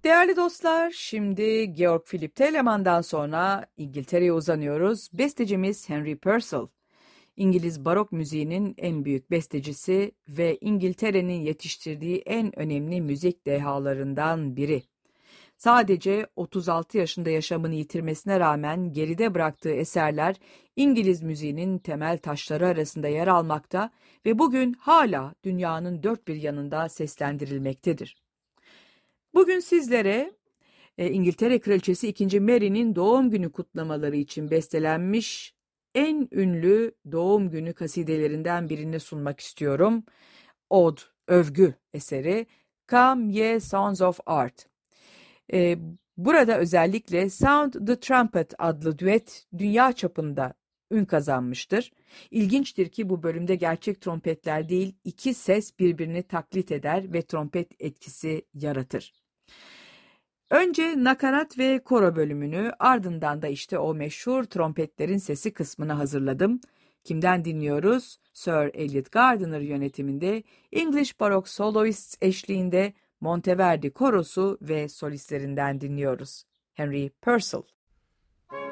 Değerli dostlar, şimdi Georg Philipp Telemann'dan sonra İngiltere'ye uzanıyoruz. Bestecimiz Henry Purcell, İngiliz barok müziğinin en büyük bestecisi ve İngiltere'nin yetiştirdiği en önemli müzik dehalarından biri. Sadece 36 yaşında yaşamını yitirmesine rağmen geride bıraktığı eserler İngiliz müziğinin temel taşları arasında yer almakta ve bugün hala dünyanın dört bir yanında seslendirilmektedir. Bugün sizlere İngiltere Kraliçesi II. Mary'nin doğum günü kutlamaları için bestelenmiş en ünlü doğum günü kasidelerinden birini sunmak istiyorum. Ode, övgü eseri Come Ye Sons of Art. Burada özellikle Sound the Trumpet adlı düet dünya çapında ün kazanmıştır. İlginçtir ki bu bölümde gerçek trompetler değil, iki ses birbirini taklit eder ve trompet etkisi yaratır. Önce nakarat ve koro bölümünü, ardından da işte o meşhur trompetlerin sesi kısmını hazırladım. Kimden dinliyoruz? Sir Elliot Gardiner yönetiminde English Baroque Soloists eşliğinde Monteverdi korosu ve solistlerinden dinliyoruz. Henry Purcell.